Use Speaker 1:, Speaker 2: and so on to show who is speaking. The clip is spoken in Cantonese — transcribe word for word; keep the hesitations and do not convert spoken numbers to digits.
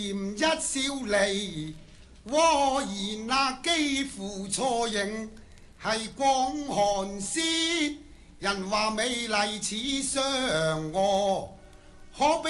Speaker 1: 一笑離，禍言那幾乎錯認，係廣寒詩。人話美麗似嫦娥，可比